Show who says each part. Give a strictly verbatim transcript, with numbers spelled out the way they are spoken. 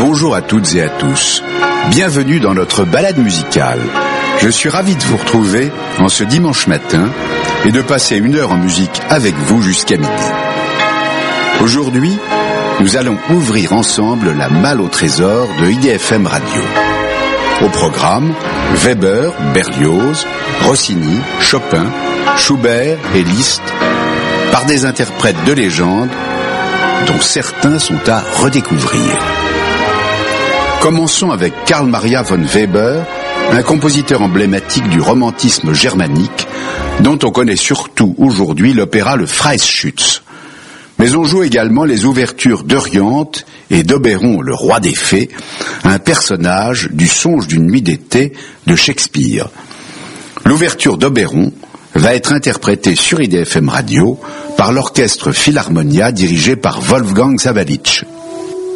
Speaker 1: Bonjour à toutes et à tous. Bienvenue dans notre balade musicale. Je suis ravi de vous retrouver en ce dimanche matin et de passer une heure en musique avec vous jusqu'à midi. Aujourd'hui, nous allons ouvrir ensemble la malle au trésor de I D F M Radio. Au programme, Weber, Berlioz, Rossini, Chopin, Schubert et Liszt, par des interprètes de légende dont certains sont à redécouvrir. Commençons avec Karl Maria von Weber, un compositeur emblématique du romantisme germanique, dont on connaît surtout aujourd'hui l'opéra Le Freischütz. Mais on joue également les ouvertures d'Euryanthe et d'Oberon, le roi des fées, un personnage du Songe d'une nuit d'été de Shakespeare. L'ouverture d'Oberon va être interprétée sur I D F M Radio par l'orchestre Philharmonia dirigé par Wolfgang Sawallisch.